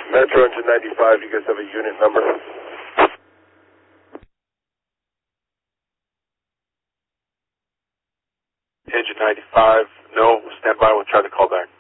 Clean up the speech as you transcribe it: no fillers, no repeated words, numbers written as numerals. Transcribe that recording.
Metro Engine 95, you guys have a unit number? Engine 95, no, stand by, we'll try to call back.